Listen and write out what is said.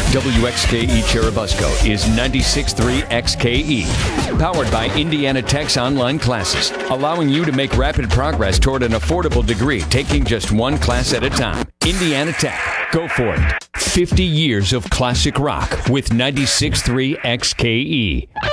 WXKE Cherubusco is 96.3 XKE. Powered by Indiana Tech's online classes, allowing you to make rapid progress toward an affordable degree, taking just one class at a time. Indiana Tech. Go for it. 50 years of classic rock with 96.3 XKE.